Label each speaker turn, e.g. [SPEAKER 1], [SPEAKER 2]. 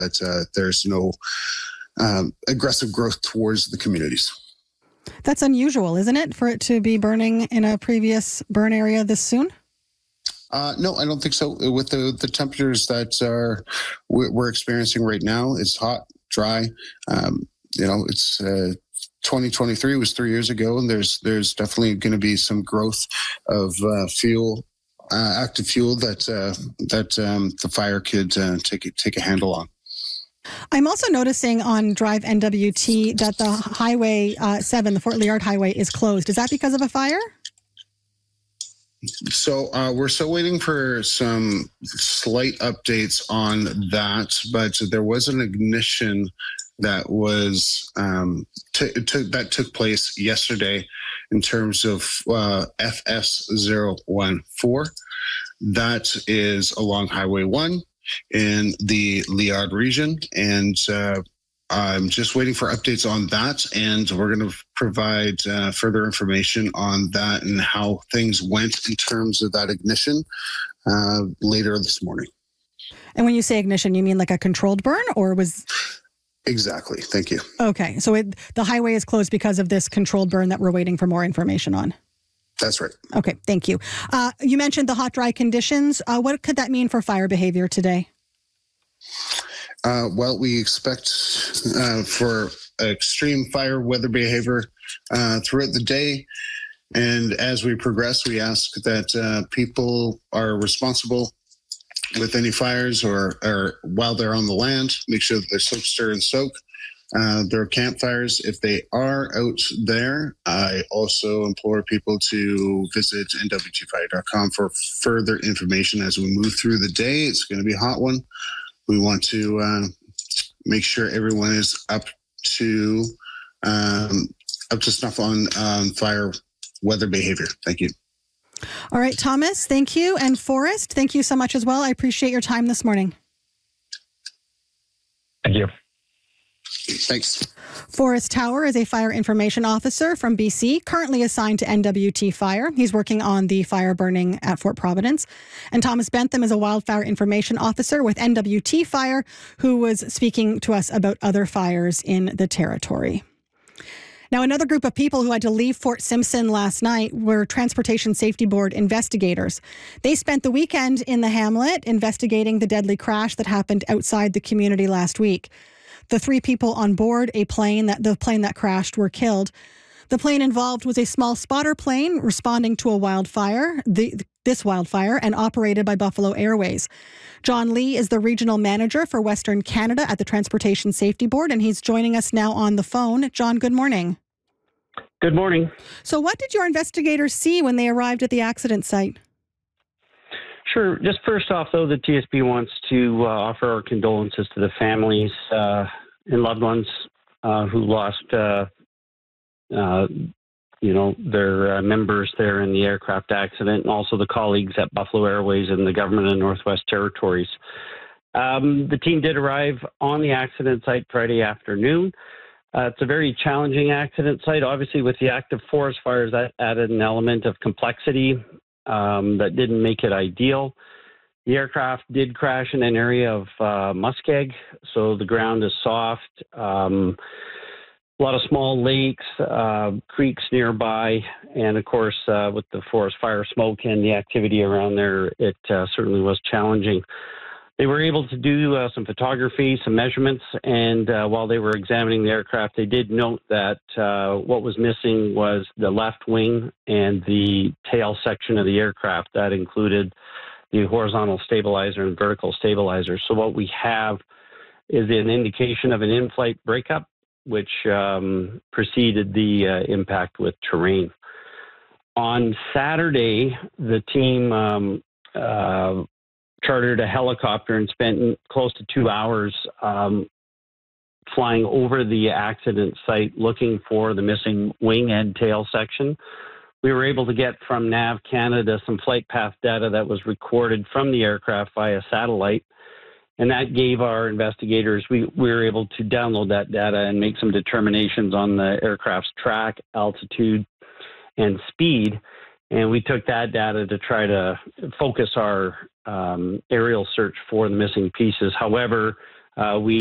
[SPEAKER 1] that there's no aggressive growth towards the communities.
[SPEAKER 2] That's unusual, isn't it, for it to be burning in a previous burn area this soon?
[SPEAKER 1] No, I don't think so. With the temperatures that we're experiencing right now, it's hot, dry. It's 2023 was 3 years ago, and there's definitely going to be some growth of fuel, active fuel that the fire could take a handle on.
[SPEAKER 2] I'm also noticing on Drive NWT that the Highway 7, the Fort Liard Highway, is closed. Is that because of a fire?
[SPEAKER 1] So we're still waiting for some slight updates on that, but there was an ignition that was that took place yesterday in terms of FS014. That is along Highway 1 in the Liard region, and I'm just waiting for updates on that, and we're going to provide further information on that and how things went in terms of that ignition later this morning.
[SPEAKER 2] And when you say ignition, you mean like a controlled burn, or was...
[SPEAKER 1] Exactly. Thank you.
[SPEAKER 2] Okay. So the highway is closed because of this controlled burn that we're waiting for more information on.
[SPEAKER 1] That's right.
[SPEAKER 2] Okay. Thank you. You mentioned the hot, dry conditions. What could that mean for fire behavior today?
[SPEAKER 1] Well, we expect for extreme fire weather behavior throughout the day. And as we progress, we ask that people are responsible with any fires or while they're on the land, make sure that they're soak, stir, and soak. There are campfires. If they are out there, I also implore people to visit nwtfire.com for further information as we move through the day. It's going to be a hot one. We want to make sure everyone is up to snuff on fire weather behavior. Thank you.
[SPEAKER 2] All right, Thomas, thank you. And Forrest, thank you so much as well. I appreciate your time this morning.
[SPEAKER 3] Thank you.
[SPEAKER 1] Thanks.
[SPEAKER 2] Forrest Tower is a fire information officer from BC, currently assigned to NWT Fire. He's working on the fire burning at Fort Providence. And Thomas Bentham is a wildfire information officer with NWT Fire, who was speaking to us about other fires in the territory. Now, another group of people who had to leave Fort Simpson last night were Transportation Safety Board investigators. They spent the weekend in the hamlet investigating the deadly crash that happened outside the community last week. The 3 people on board the plane that crashed were killed. The plane involved was a small spotter plane responding to a wildfire, this wildfire, and operated by Buffalo Airways. John Lee is the regional manager for Western Canada at the Transportation Safety Board, and he's joining us now on the phone. John, good morning.
[SPEAKER 4] Good morning.
[SPEAKER 2] So what did your investigators see when they arrived at the accident site?
[SPEAKER 4] Sure. Just first off, though, the TSB wants to offer our condolences to the families and loved ones who lost, their members there in the aircraft accident, and also the colleagues at Buffalo Airways and the government of Northwest Territories. The team did arrive on the accident site Friday afternoon. It's a very challenging accident site. Obviously, with the active forest fires, that added an element of complexity that didn't make it ideal. The aircraft did crash in an area of muskeg, so the ground is soft. A lot of small lakes, creeks nearby, and of course, with the forest fire smoke and the activity around there, it certainly was challenging. They were able to do some photography, some measurements, and while they were examining the aircraft, they did note that what was missing was the left wing and the tail section of the aircraft. That included the horizontal stabilizer and vertical stabilizer. So what we have is an indication of an in-flight breakup, which preceded the impact with terrain. On Saturday, the team chartered a helicopter and spent close to 2 hours flying over the accident site looking for the missing wing and tail section. We were able to get from NAV Canada some flight path data that was recorded from the aircraft via satellite, and that gave our investigators, we were able to download that data and make some determinations on the aircraft's track, altitude, and speed. And we took that data to try to focus our aerial search for the missing pieces. However, We